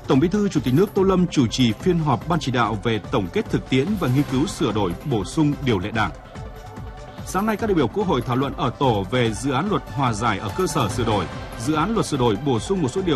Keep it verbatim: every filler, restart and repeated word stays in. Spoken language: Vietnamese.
Tổng Bí thư Chủ tịch nước Tô Lâm chủ trì phiên họp Ban chỉ đạo về tổng kết thực tiễn và nghiên cứu sửa đổi, bổ sung điều lệ Đảng. Sáng nay, các đại biểu Quốc hội thảo luận ở tổ về dự án luật hòa giải ở cơ sở sửa đổi, dự án luật sửa đổi bổ sung một số điều